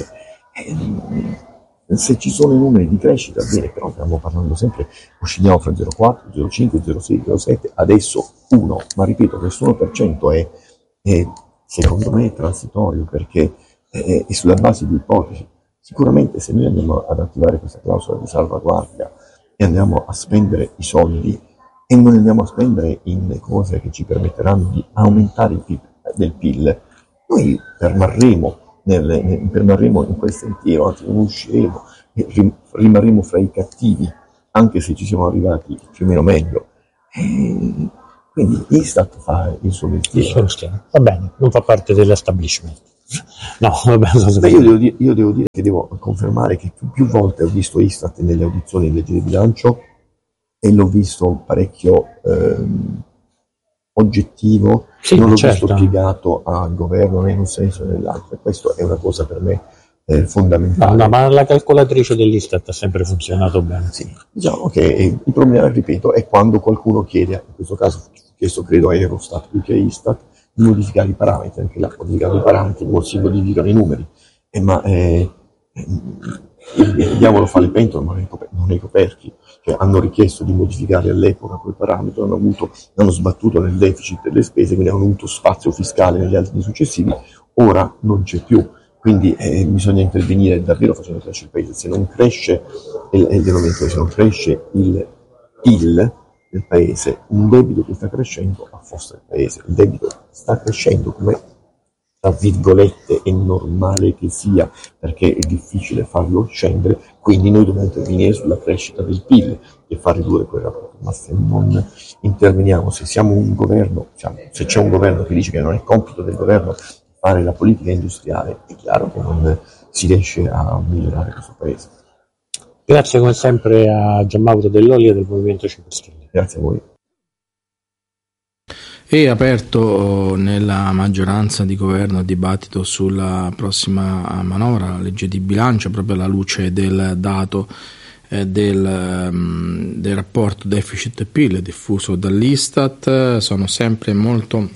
Se ci sono i numeri di crescita, bene, però stiamo parlando sempre, oscilliamo fra 0,4, 0,5, 0,6, 0,7, adesso 1, ma ripeto, questo 1% è secondo me transitorio, perché è sulla base di ipotesi. Sicuramente se noi andiamo ad attivare questa clausola di salvaguardia e andiamo a spendere i soldi e non andiamo a spendere in cose che ci permetteranno di aumentare il PIL, del PIL, noi permarremo in quel sentiero, anzi non usciremo, rimarremo fra i cattivi, anche se ci siamo arrivati più o meno meglio. Quindi l'Istat fa il suo mestiere. Va bene, non fa parte dell'establishment. No, vabbè, io devo dire che devo confermare che più volte ho visto Istat nelle audizioni di legge di bilancio e l'ho visto parecchio oggettivo, non l'ho visto piegato al governo né in un senso né nell'altro, e questo è una cosa per me fondamentale. No, ma la calcolatrice dell'Istat ha sempre funzionato bene. Sì, diciamo che il problema, ripeto, è quando qualcuno chiede, in questo caso chiesto credo a Eurostat più che a Istat, di modificare i parametri. Anche là modificando i parametri non si modificano i numeri, ma il diavolo fa le pentole ma non i coperchi. Cioè, hanno richiesto di modificare all'epoca quel parametro, hanno sbattuto nel deficit delle spese, quindi hanno avuto spazio fiscale negli anni successivi, ora non c'è più. Quindi bisogna intervenire davvero facendo crescere il paese. Se non cresce se non cresce il PIL del paese, un debito che sta crescendo affossa il paese. Il debito sta crescendo, come tra virgolette è normale che sia, perché è difficile farlo scendere, quindi noi dobbiamo intervenire sulla crescita del PIL e far ridurre quel rapporto. Ma se non interveniamo, se siamo un governo, se c'è un governo che dice che non è compito del governo fare la politica industriale, è chiaro che non si riesce a migliorare questo paese. Grazie come sempre a Gianmauro Dell'Olio del Movimento 5 Stelle. Grazie a voi. È aperto nella maggioranza di governo il dibattito sulla prossima manovra, la legge di bilancio, proprio alla luce del dato del rapporto deficit-PIL diffuso dall'Istat. Sono sempre molto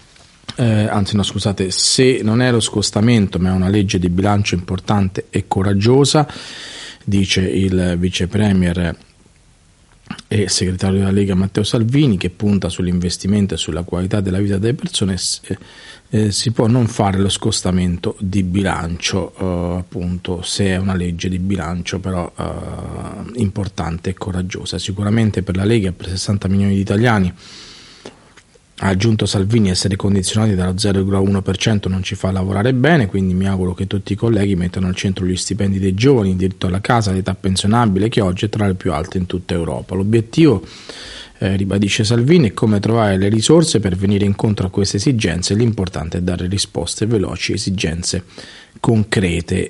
se non è lo scostamento ma è una legge di bilancio importante e coraggiosa, dice il vice premier e segretario della Lega Matteo Salvini, che punta sull'investimento e sulla qualità della vita delle persone. Si può non fare lo scostamento di bilancio, appunto, se è una legge di bilancio però importante e coraggiosa. Sicuramente per la Lega e per 60 milioni di italiani, ha aggiunto Salvini, essere condizionati dallo 0,1% non ci fa lavorare bene, quindi mi auguro che tutti i colleghi mettano al centro gli stipendi dei giovani, il diritto alla casa, l'età pensionabile, che oggi è tra le più alte in tutta Europa. L'obiettivo, ribadisce Salvini, è come trovare le risorse per venire incontro a queste esigenze. L'importante è dare risposte veloci, esigenze concrete.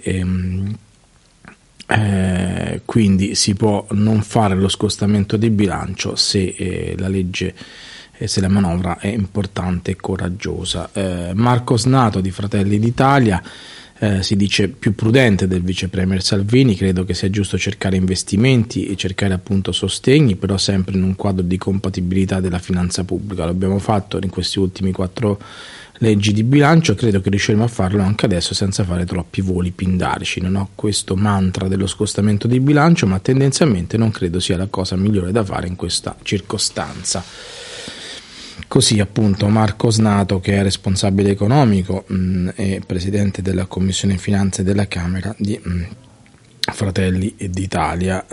Quindi si può non fare lo scostamento di bilancio se la legge, se la manovra è importante e coraggiosa. Marco Snato di Fratelli d'Italia si dice più prudente del vice premier Salvini. Credo che sia giusto cercare investimenti e cercare appunto sostegni, però sempre in un quadro di compatibilità della finanza pubblica. L'abbiamo fatto in questi ultimi 4 leggi di bilancio, credo che riusciremo a farlo anche adesso senza fare troppi voli pindarici. Non ho questo mantra dello scostamento di bilancio, ma tendenzialmente non credo sia la cosa migliore da fare in questa circostanza. Così appunto Marco Snato, che è responsabile economico e presidente della Commissione Finanze della Camera di Fratelli d'Italia.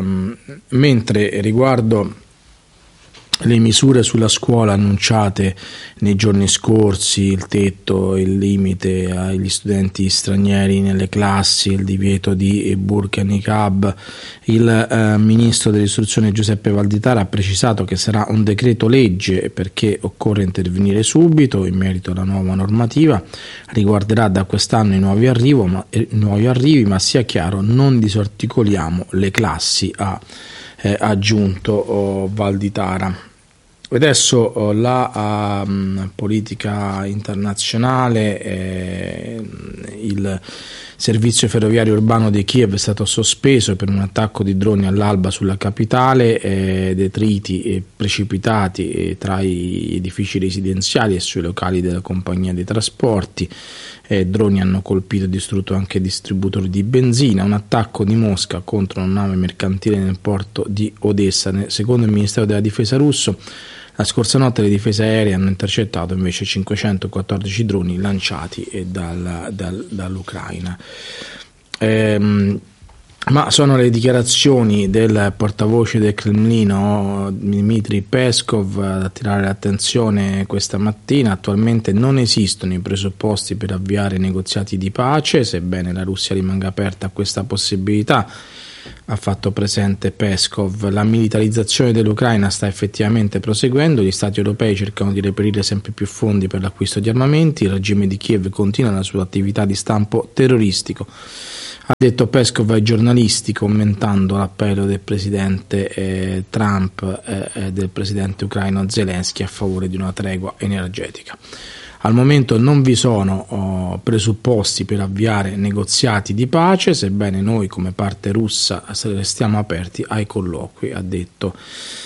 Mentre riguardo le misure sulla scuola annunciate nei giorni scorsi, il tetto, il limite agli studenti stranieri nelle classi, il divieto di burqa e niqab, il ministro dell'istruzione Giuseppe Valditara ha precisato che sarà un decreto legge perché occorre intervenire subito in merito alla nuova normativa. Riguarderà da quest'anno i nuovi arrivi, ma sia chiaro, non disarticoliamo le classi, ha aggiunto Valditara. Adesso la politica internazionale, il servizio ferroviario urbano di Kiev è stato sospeso per un attacco di droni all'alba sulla capitale, detriti precipitati tra gli edifici residenziali e sui locali della compagnia dei trasporti. Droni hanno colpito e distrutto anche distributori di benzina. Un attacco di Mosca contro una nave mercantile nel porto di Odessa. Secondo il Ministero della Difesa russo, la scorsa notte le difese aeree hanno intercettato invece 514 droni lanciati dall'Ucraina. ma sono le dichiarazioni del portavoce del Cremlino Dmitry Peskov ad attirare l'attenzione questa mattina. Attualmente non esistono i presupposti per avviare negoziati di pace, sebbene la Russia rimanga aperta a questa possibilità. Ha fatto presente Peskov: la militarizzazione dell'Ucraina sta effettivamente proseguendo, gli stati europei cercano di reperire sempre più fondi per l'acquisto di armamenti, il regime di Kiev continua la sua attività di stampo terroristico, ha detto Peskov ai giornalisti, commentando l'appello del presidente Trump e del presidente ucraino Zelensky a favore di una tregua energetica. Al momento non vi sono presupposti per avviare negoziati di pace, sebbene noi come parte russa restiamo aperti ai colloqui, ha detto,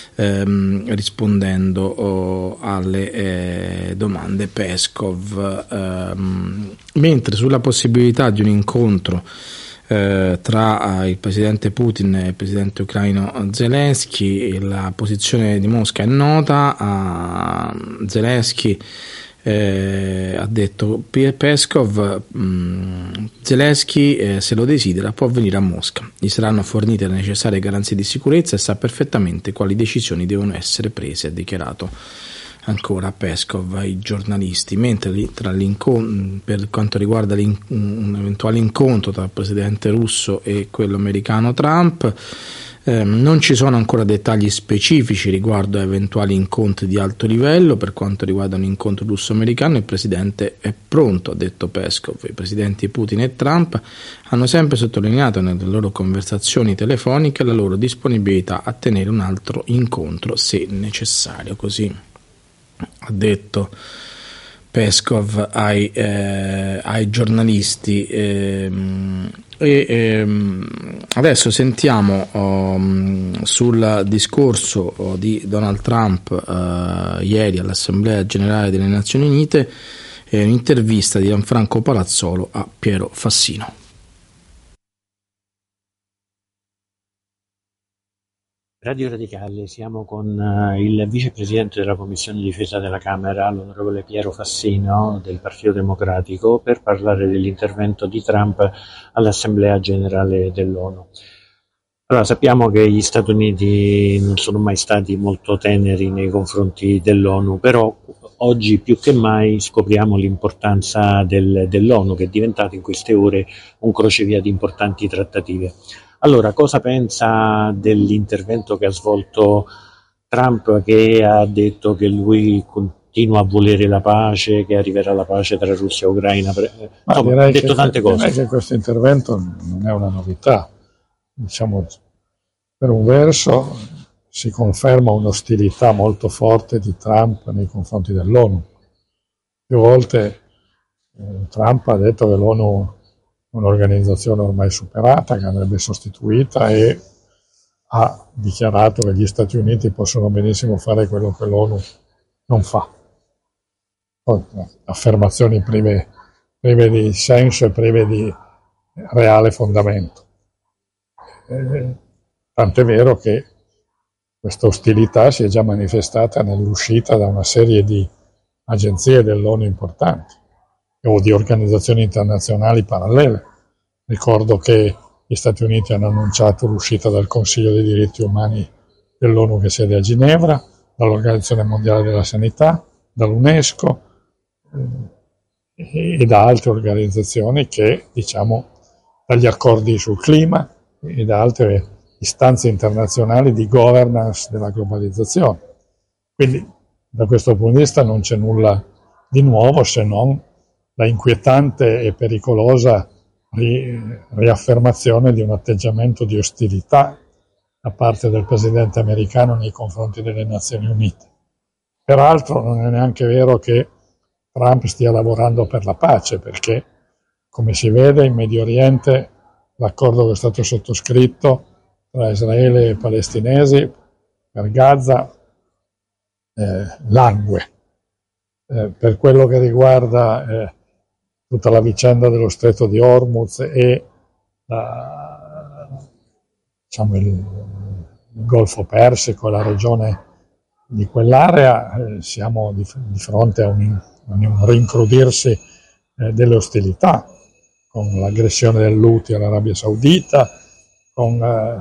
rispondendo alle domande Peskov. Mentre sulla possibilità di un incontro tra il presidente Putin e il presidente ucraino Zelensky, la posizione di Mosca è nota. Zelensky ha detto Peskov, Zelensky se lo desidera può venire a Mosca, gli saranno fornite le necessarie garanzie di sicurezza e sa perfettamente quali decisioni devono essere prese, ha dichiarato ancora Peskov ai giornalisti. Mentre per quanto riguarda un eventuale incontro tra il presidente russo e quello americano Trump, non ci sono ancora dettagli specifici riguardo a eventuali incontri di alto livello. Per quanto riguarda un incontro russo-americano, il presidente è pronto, ha detto Peskov. I presidenti Putin e Trump hanno sempre sottolineato nelle loro conversazioni telefoniche la loro disponibilità a tenere un altro incontro se necessario. Così ha detto Peskov ai giornalisti. Adesso sentiamo sul discorso di Donald Trump ieri all'Assemblea Generale delle Nazioni Unite un'intervista di Gianfranco Palazzolo a Piero Fassino. Radio Radicale, siamo con il vicepresidente della Commissione Difesa della Camera, l'onorevole Piero Fassino del Partito Democratico, per parlare dell'intervento di Trump all'Assemblea Generale dell'ONU. Allora, sappiamo che gli Stati Uniti non sono mai stati molto teneri nei confronti dell'ONU, però oggi più che mai scopriamo l'importanza dell'ONU, che è diventato in queste ore un crocevia di importanti trattative. Allora, cosa pensa dell'intervento che ha svolto Trump, che ha detto che lui continua a volere la pace, che arriverà la pace tra Russia e Ucraina? Insomma, ha detto tante cose. Direi che questo intervento non è una novità. Diciamo, per un verso si conferma un'ostilità molto forte di Trump nei confronti dell'ONU. Più volte Trump ha detto che l'ONU un'organizzazione ormai superata, che andrebbe sostituita, e ha dichiarato che gli Stati Uniti possono benissimo fare quello che l'ONU non fa. Affermazioni prive di senso e prive di reale fondamento. Tant'è vero che questa ostilità si è già manifestata nell'uscita da una serie di agenzie dell'ONU importanti o di organizzazioni internazionali parallele. Ricordo che gli Stati Uniti hanno annunciato l'uscita dal Consiglio dei diritti umani dell'ONU, che siede a Ginevra, dall'Organizzazione Mondiale della Sanità, dall'UNESCO e da altre organizzazioni che, diciamo, dagli accordi sul clima e da altre istanze internazionali di governance della globalizzazione. Quindi da questo punto di vista non c'è nulla di nuovo, se non la inquietante e pericolosa riaffermazione di un atteggiamento di ostilità da parte del presidente americano nei confronti delle Nazioni Unite. Peraltro non è neanche vero che Trump stia lavorando per la pace, perché, come si vede, in Medio Oriente l'accordo che è stato sottoscritto tra Israele e i palestinesi per Gaza langue. Per quello che riguarda tutta la vicenda dello stretto di Hormuz e diciamo il Golfo Persico, la regione di quell'area, siamo di fronte a un rincrudirsi delle ostilità. con l'aggressione dell'Houthi all'Arabia Saudita, con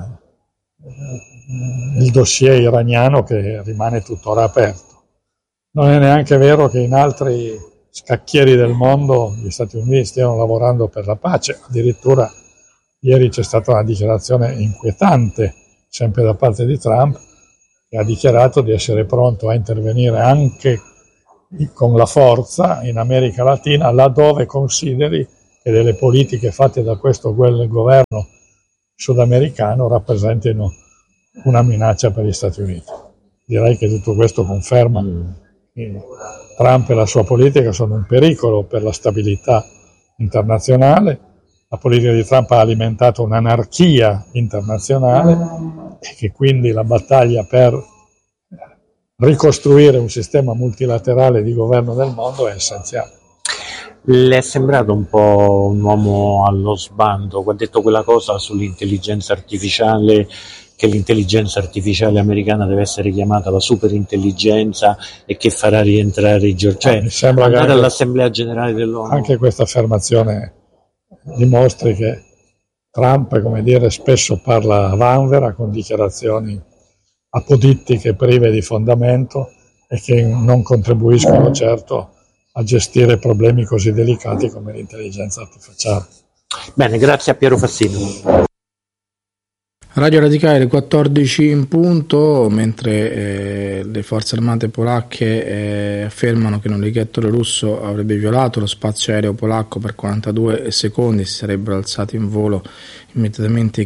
il dossier iraniano che rimane tuttora aperto. Non è neanche vero che in altri scacchieri del mondo gli Stati Uniti stiano lavorando per la pace. Addirittura ieri c'è stata una dichiarazione inquietante, sempre da parte di Trump, che ha dichiarato di essere pronto a intervenire anche con la forza in America Latina laddove consideri che delle politiche fatte da questo governo sudamericano rappresentino una minaccia per gli Stati Uniti. Direi che tutto questo conferma che Trump e la sua politica sono un pericolo per la stabilità internazionale. La politica di Trump ha alimentato un'anarchia internazionale e che quindi la battaglia per ricostruire un sistema multilaterale di governo del mondo è essenziale. Le è sembrato un po' un uomo allo sbando, ha detto quella cosa sull'intelligenza artificiale, che l'intelligenza artificiale americana deve essere chiamata la superintelligenza e che farà rientrare i giornali, cioè andare all'Assemblea Generale dell'ONU. Anche questa affermazione dimostri che Trump, come dire, spesso parla a vanvera con dichiarazioni apodittiche prive di fondamento e che non contribuiscono certo a gestire problemi così delicati come l'intelligenza artificiale. Bene, grazie a Piero Fassino. Radio Radicale, le 14 in punto, mentre le forze armate polacche affermano che un elicottero russo avrebbe violato lo spazio aereo polacco per 42 secondi, si sarebbero alzati in volo immediatamente i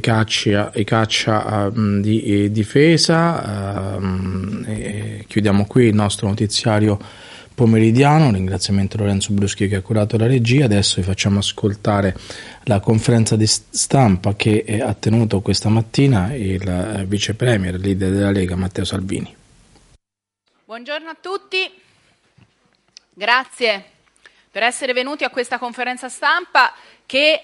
caccia di difesa. Chiudiamo qui il nostro notiziario pomeridiano. Un ringraziamento a Lorenzo Bruschi che ha curato la regia. Adesso vi facciamo ascoltare la conferenza di stampa che ha tenuto questa mattina il vice premier, leader della Lega, Matteo Salvini. Buongiorno a tutti, grazie per essere venuti a questa conferenza stampa che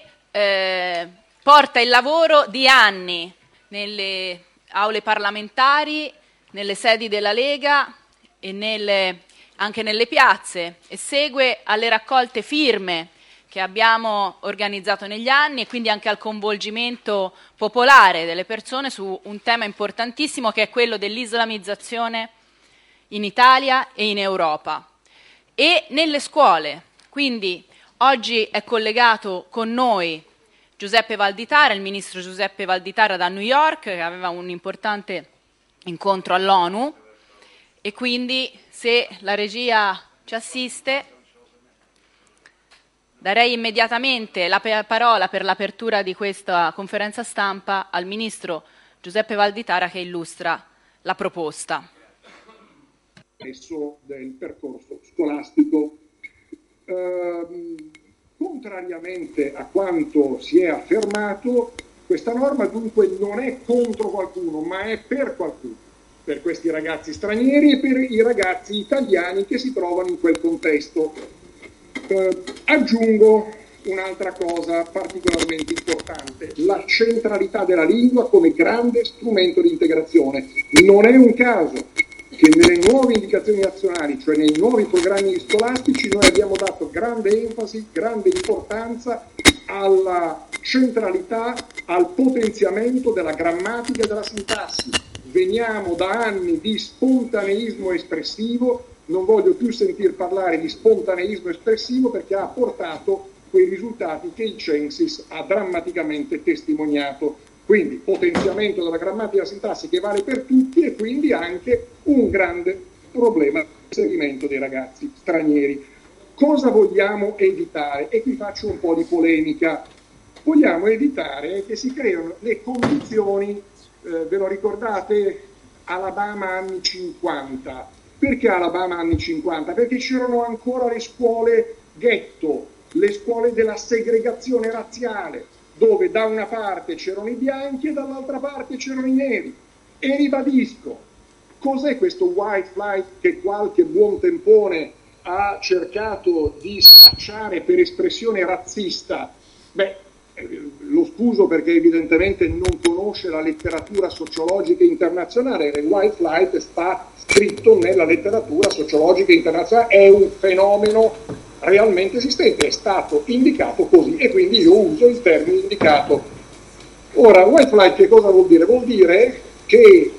porta il lavoro di anni nelle aule parlamentari, nelle sedi della Lega e anche nelle piazze, e segue alle raccolte firme che abbiamo organizzato negli anni e quindi anche al coinvolgimento popolare delle persone su un tema importantissimo che è quello dell'islamizzazione in Italia e in Europa e nelle scuole. Quindi oggi è collegato con noi Giuseppe Valditara, il ministro Giuseppe Valditara da New York, che aveva un importante incontro all'ONU, e quindi se la regia ci assiste darei immediatamente la parola per l'apertura di questa conferenza stampa al ministro Giuseppe Valditara che illustra la proposta. Del percorso scolastico. Contrariamente a quanto si è affermato, questa norma dunque non è contro qualcuno, ma è per qualcuno, per questi ragazzi stranieri e per i ragazzi italiani che si trovano in quel contesto. Aggiungo un'altra cosa particolarmente importante, la centralità della lingua come grande strumento di integrazione. Non è un caso che nelle nuove indicazioni nazionali, cioè nei nuovi programmi scolastici, noi abbiamo dato grande enfasi, grande importanza alla centralità, al potenziamento della grammatica e della sintassi. Veniamo da anni di spontaneismo espressivo, non voglio più sentir parlare di spontaneismo espressivo perché ha portato quei risultati che il Censis ha drammaticamente testimoniato. Quindi potenziamento della grammatica e della sintassi che vale per tutti e quindi anche un grande problema di inserimento dei ragazzi stranieri. Cosa vogliamo evitare? E qui faccio un po' di polemica. Vogliamo evitare che si creino le condizioni, ve lo ricordate, Alabama anni 50. Perché Alabama anni 50? Perché c'erano ancora le scuole ghetto, le scuole della segregazione razziale, dove da una parte c'erano i bianchi e dall'altra parte c'erano i neri. E ribadisco, cos'è questo white flight che qualche buon tempone ha cercato di spacciare per espressione razzista? Lo scuso perché evidentemente non conosce la letteratura sociologica internazionale. Il white flight sta scritto nella letteratura sociologica internazionale, è un fenomeno realmente esistente, è stato indicato così e quindi io uso il termine indicato. Ora, white flight che cosa vuol dire? Vuol dire che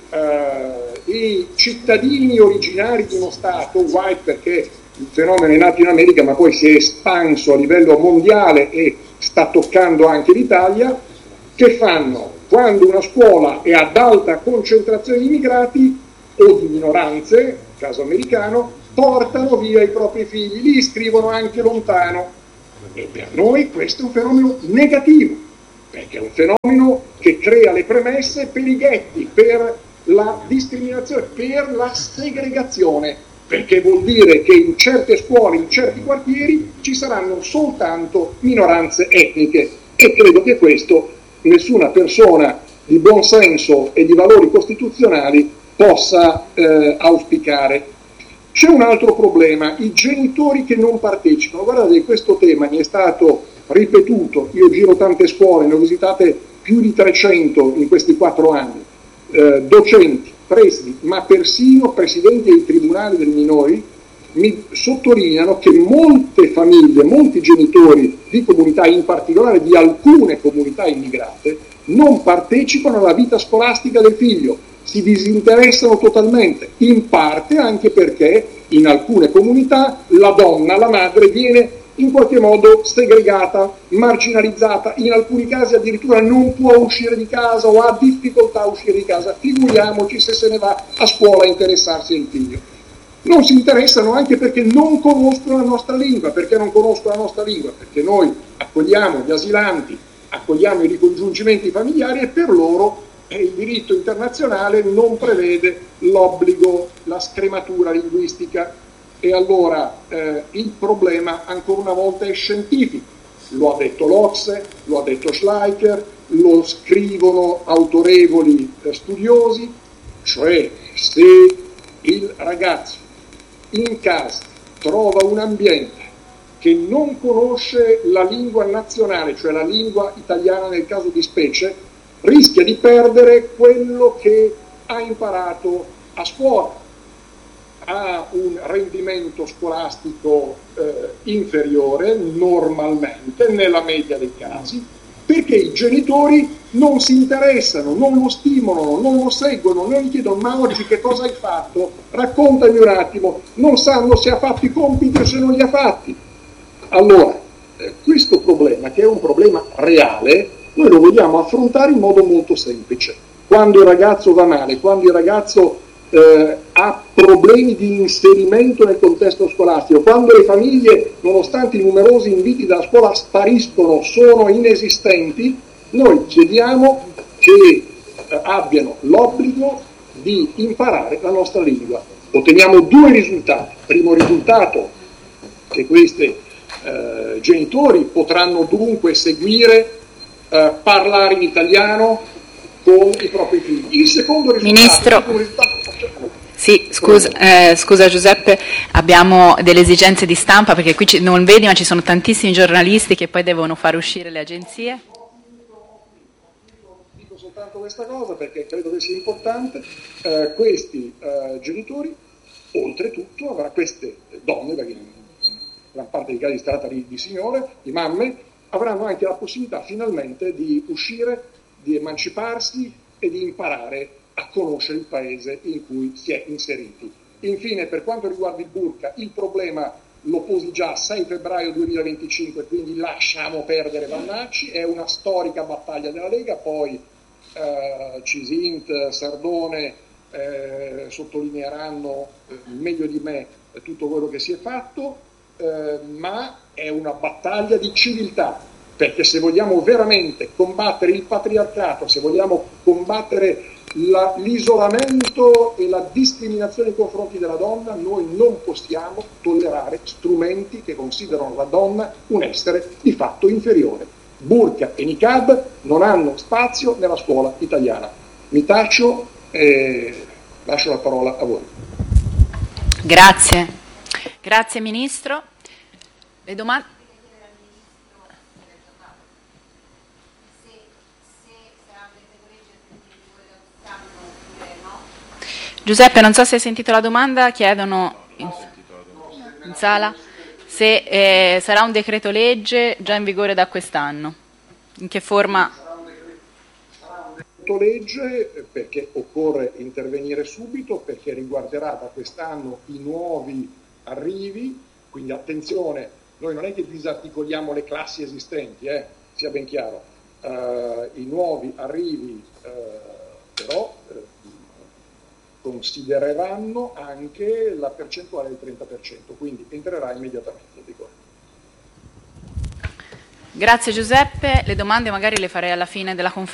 i cittadini originari di uno Stato, white perché il fenomeno è nato in America ma poi si è espanso a livello mondiale e sta toccando anche l'Italia, che fanno quando una scuola è ad alta concentrazione di immigrati o di minoranze, caso americano, portano via i propri figli, li iscrivono anche lontano. E per noi questo è un fenomeno negativo, perché è un fenomeno che crea le premesse per i ghetti, per la discriminazione, per la segregazione, perché vuol dire che in certe scuole, in certi quartieri ci saranno soltanto minoranze etniche e credo che questo nessuna persona di buon senso e di valori costituzionali possa auspicare. C'è un altro problema, i genitori che non partecipano. Guardate che questo tema mi è stato ripetuto, io giro tante scuole, ne ho visitate più di 300 in questi 4 anni, docenti, presidi, ma persino presidenti dei tribunali dei minori mi sottolineano che molte famiglie, molti genitori di comunità, in particolare di alcune comunità immigrate, non partecipano alla vita scolastica del figlio, si disinteressano totalmente, in parte anche perché in alcune comunità la donna, la madre, viene in qualche modo segregata, marginalizzata, in alcuni casi addirittura non può uscire di casa o ha difficoltà a uscire di casa, figuriamoci se se ne va a scuola a interessarsi del figlio. Non si interessano anche perché non conoscono la nostra lingua. Perché non conoscono la nostra lingua? Perché noi accogliamo gli asilanti, accogliamo i ricongiungimenti familiari e per loro il diritto internazionale non prevede l'obbligo, la scrematura linguistica. E allora il problema ancora una volta è scientifico. Lo ha detto l'Ocse, lo ha detto Schleicher, lo scrivono autorevoli studiosi, cioè se il ragazzo in casa trova un ambiente che non conosce la lingua nazionale, cioè la lingua italiana nel caso di specie, rischia di perdere quello che ha imparato a scuola, ha un rendimento scolastico inferiore normalmente, nella media dei casi, perché i genitori non si interessano, non lo stimolano, non lo seguono, non gli chiedono ma oggi che cosa hai fatto? Raccontami un attimo, non sanno se ha fatto i compiti o se non li ha fatti. Allora, questo problema, che è un problema reale, noi lo vogliamo affrontare in modo molto semplice. Quando il ragazzo va male, quando il ragazzo ha problemi di inserimento nel contesto scolastico, quando le famiglie, nonostante i numerosi inviti dalla scuola, spariscono, sono inesistenti, noi chiediamo che abbiano l'obbligo di imparare la nostra lingua. Otteniamo 2 risultati. Primo risultato, che questi genitori potranno dunque seguire, parlare in italiano con i propri figli. Il secondo risultato, Ministro. Sì, scusa Giuseppe, abbiamo delle esigenze di stampa perché qui non vedi ma ci sono tantissimi giornalisti che poi devono far uscire le agenzie. Dico soltanto questa cosa perché credo che sia importante. Questi genitori, oltretutto, queste donne, perché in gran parte dei casi si tratta di signore, di mamme, avranno anche la possibilità finalmente di uscire, di emanciparsi e di imparare a conoscere il paese in cui si è inseriti. Infine, per quanto riguarda il burqa, il problema lo posi già 6 febbraio 2025, quindi lasciamo perdere Vannacci, è una storica battaglia della Lega, poi Cisint, Sardone sottolineeranno meglio di me tutto quello che si è fatto, ma è una battaglia di civiltà, perché se vogliamo veramente combattere il patriarcato, se vogliamo combattere l'isolamento e la discriminazione nei confronti della donna, noi non possiamo tollerare strumenti che considerano la donna un essere di fatto inferiore. Burqa e niqab non hanno spazio nella scuola italiana. Mi taccio e lascio la parola a voi. Grazie Ministro. Le domande? Giuseppe, non so se hai sentito la domanda, chiedono in sala. se sarà un decreto legge già in vigore da quest'anno. In che forma? Sarà un decreto legge perché occorre intervenire subito, perché riguarderà da quest'anno i nuovi arrivi, quindi attenzione, noi non è che disarticoliamo le classi esistenti, sia ben chiaro, i nuovi arrivi però considereranno anche la percentuale del 30%, quindi entrerà immediatamente in vigore. Grazie Giuseppe, le domande magari le farei alla fine della conferenza.